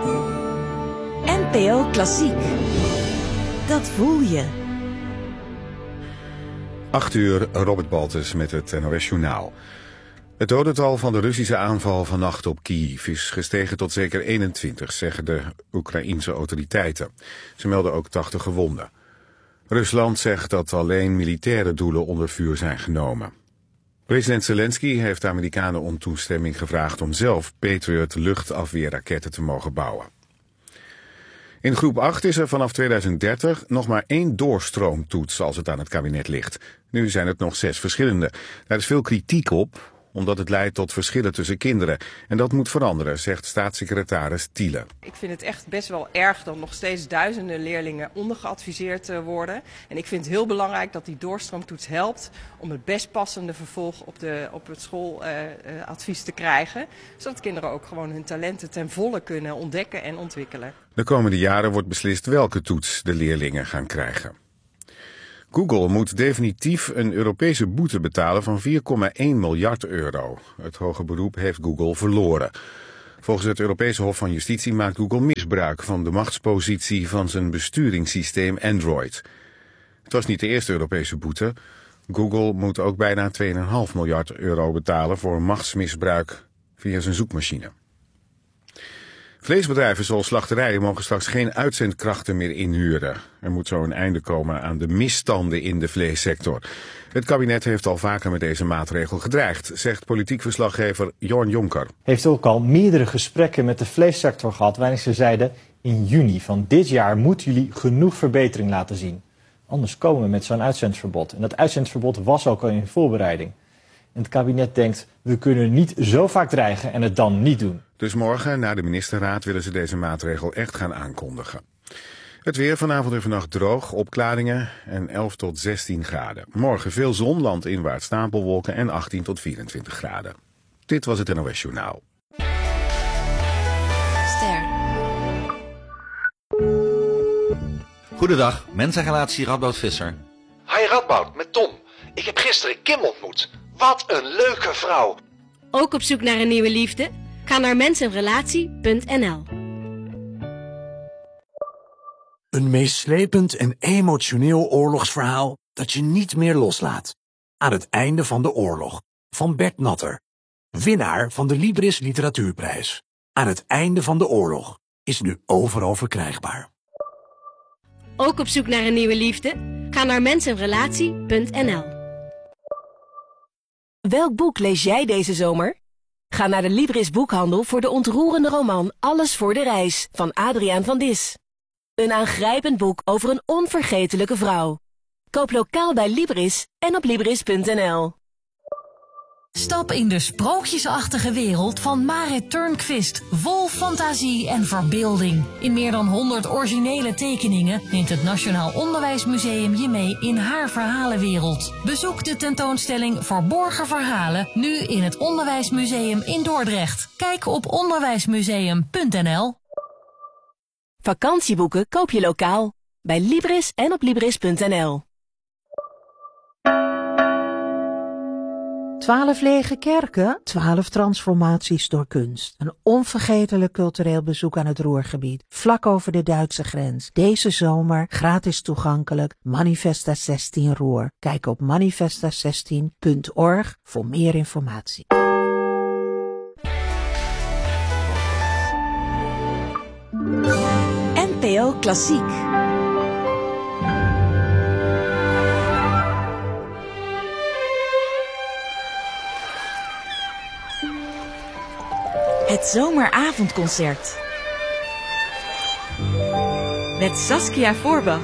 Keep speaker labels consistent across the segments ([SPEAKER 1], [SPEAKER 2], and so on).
[SPEAKER 1] NPO Klassiek. Dat voel je.
[SPEAKER 2] 8:00, Robert Baltus met het NOS Journaal. Het dodental van de Russische aanval vannacht op Kiev is gestegen tot zeker 21, zeggen de Oekraïense autoriteiten. Ze melden ook 80 gewonden. Rusland zegt dat alleen militaire doelen onder vuur zijn genomen. President Zelensky heeft de Amerikanen om toestemming gevraagd om zelf Patriot luchtafweerraketten te mogen bouwen. In groep 8 is er vanaf 2030 nog maar 1 doorstroomtoets als het aan het kabinet ligt. Nu zijn het nog 6 verschillende. Daar is veel kritiek op, omdat het leidt tot verschillen tussen kinderen. En dat moet veranderen, zegt staatssecretaris Thiele.
[SPEAKER 3] Ik vind het echt best wel erg dat nog steeds duizenden leerlingen ondergeadviseerd worden. En ik vind het heel belangrijk dat die doorstroomtoets helpt om het best passende vervolg op het schooladvies te krijgen. Zodat kinderen ook gewoon hun talenten ten volle kunnen ontdekken en ontwikkelen.
[SPEAKER 2] De komende jaren wordt beslist welke toets de leerlingen gaan krijgen. Google moet definitief een Europese boete betalen van 4,1 miljard euro. Het hoge beroep heeft Google verloren. Volgens het Europese Hof van Justitie maakt Google misbruik van de machtspositie van zijn besturingssysteem Android. Het was niet de eerste Europese boete. Google moet ook bijna 2,5 miljard euro betalen voor machtsmisbruik via zijn zoekmachine. Vleesbedrijven zoals slachterijen mogen straks geen uitzendkrachten meer inhuren. Er moet zo een einde komen aan de misstanden in de vleessector. Het kabinet heeft al vaker met deze maatregel gedreigd, zegt politiek verslaggever Jorn Jonker.
[SPEAKER 4] Heeft ook al meerdere gesprekken met de vleessector gehad, waarin ze zeiden: in juni van dit jaar moeten jullie genoeg verbetering laten zien. Anders komen we met zo'n uitzendverbod. En dat uitzendverbod was ook al in voorbereiding. En het kabinet denkt, we kunnen niet zo vaak dreigen en het dan niet doen.
[SPEAKER 2] Dus morgen, na de ministerraad, willen ze deze maatregel echt gaan aankondigen. Het weer vanavond en vannacht droog, opklaringen en 11 tot 16 graden. Morgen veel zon, landinwaarts stapelwolken en 18 tot 24 graden. Dit was het NOS Journaal.
[SPEAKER 1] Ster.
[SPEAKER 5] Goedendag, mensenrelatie Radboud Visser.
[SPEAKER 6] Hi Radboud, met Tom. Ik heb gisteren Kim ontmoet. Wat een leuke vrouw.
[SPEAKER 7] Ook op zoek naar een nieuwe liefde? Ga naar mensenrelatie.nl.
[SPEAKER 8] Een meeslepend en emotioneel oorlogsverhaal dat je niet meer loslaat. Aan het einde van de oorlog. Van Bert Natter. Winnaar van de Libris Literatuurprijs. Aan het einde van de oorlog is nu overal verkrijgbaar.
[SPEAKER 7] Ook op zoek naar een nieuwe liefde? Ga naar mensenrelatie.nl.
[SPEAKER 1] Welk boek lees jij deze zomer? Ga naar de Libris boekhandel voor de ontroerende roman Alles voor de reis van Adriaan van Dis. Een aangrijpend boek over een onvergetelijke vrouw. Koop lokaal bij Libris en op Libris.nl.
[SPEAKER 9] Stap in de sprookjesachtige wereld van Marit Turnquist, vol fantasie en verbeelding. In meer dan 100 originele tekeningen neemt het Nationaal Onderwijsmuseum je mee in haar verhalenwereld. Bezoek de tentoonstelling Verborgen Verhalen, nu in het Onderwijsmuseum in Dordrecht. Kijk op onderwijsmuseum.nl.
[SPEAKER 1] Vakantieboeken koop je lokaal bij Libris en op Libris.nl.
[SPEAKER 10] 12 lege kerken, 12 transformaties door kunst. Een onvergetelijk cultureel bezoek aan het Ruhrgebied, vlak over de Duitse grens. Deze zomer gratis toegankelijk, Manifesta 16 Ruhr. Kijk op manifesta16.org voor meer informatie.
[SPEAKER 1] NPO Klassiek. Het zomeravondconcert. Met Saskia Voorbach.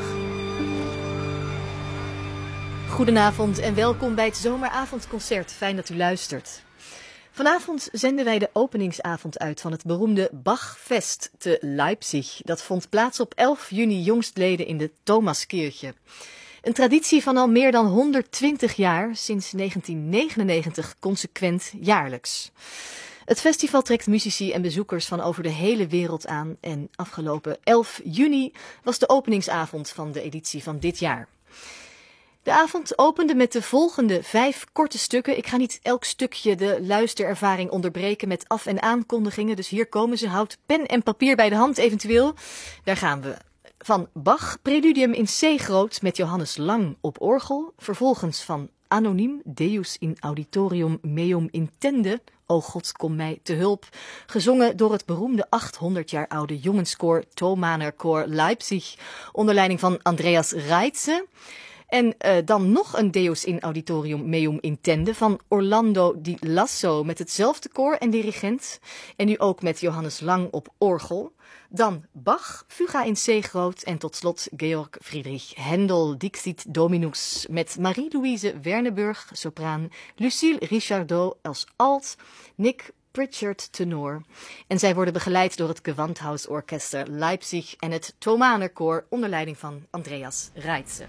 [SPEAKER 11] Goedenavond en welkom bij het zomeravondconcert. Fijn dat u luistert. Vanavond zenden wij de openingsavond uit van het beroemde Bachfest te Leipzig. Dat vond plaats op 11 juni jongstleden in de Thomaskirche. Een traditie van al meer dan 120 jaar, sinds 1999 consequent jaarlijks. Het festival trekt muzici en bezoekers van over de hele wereld aan en afgelopen 11 juni was de openingsavond van de editie van dit jaar. De avond opende met de volgende 5 korte stukken. Ik ga niet elk stukje de luisterervaring onderbreken met af- en aankondigingen. Dus hier komen ze. Houd pen en papier bij de hand eventueel. Daar gaan we. Van Bach, Preludium in C groot met Johannes Lang op orgel. Vervolgens van Anoniem, Deus in auditorium meum intende. O God, kom mij te hulp. Gezongen door het beroemde 800 jaar oude jongenskoor Thomaner Chor Leipzig. Onder leiding van Andreas Reitze. En dan nog een Deus in auditorium meum intende van Orlando Di Lasso met hetzelfde koor en dirigent. En nu ook met Johannes Lang op orgel. Dan Bach, Fuga in C groot en tot slot Georg Friedrich Händel, Dixit Dominus met Marie-Louise Werneburg, sopraan, Lucille Richardot als alt, Nick Pritchard tenor. En zij worden begeleid door het Gewandhausorchester Leipzig en het Thomaner Koor onder leiding van Andreas Reitze.